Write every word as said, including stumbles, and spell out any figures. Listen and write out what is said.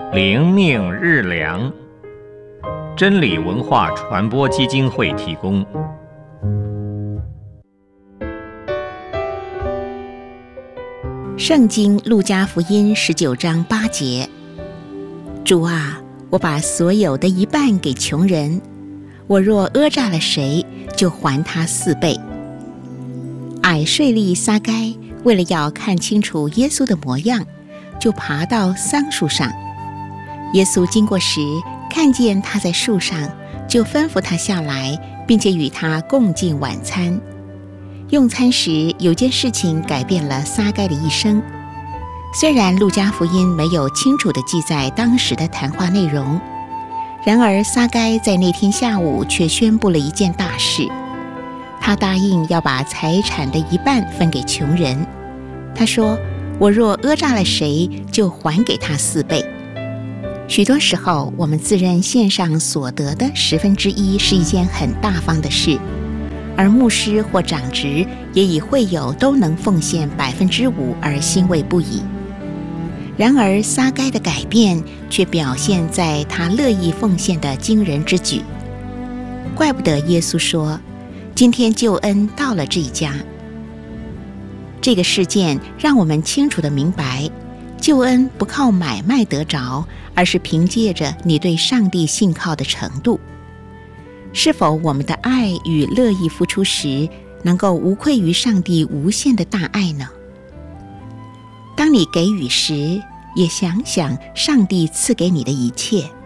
灵命日粮，真理文化传播基金会提供。 圣经路加福音十九章八节：主啊，我把所有的一半给穷人，我若讹诈了谁，就还他四倍。矮税吏撒该为了要看清楚耶稣的模样，就爬到桑树上。耶稣经过时，看见他在树上，就吩咐他下来，并且与他共进晚餐。用餐时，有件事情改变了撒该的一生。虽然路加福音没有清楚地记载当时的谈话内容，然而撒该在那天下午却宣布了一件大事。他答应要把财产的一半分给穷人。他说：我若讹诈了谁，就还给他四倍。许多时候，我们自认献上所得的十分之一是一件很大方的事，而牧师或长职也以会友都能奉献百分之五而欣慰不已。然而撒该的改变却表现在他乐意奉献的惊人之举。怪不得耶稣说，今天救恩到了这一家。这个事件让我们清楚地明白，救恩不靠买卖得着，而是凭借着你对上帝信靠的程度。是否我们的爱与乐意付出时，能够无愧于上帝无限的大爱呢？当你给予时，也想想上帝赐给你的一切。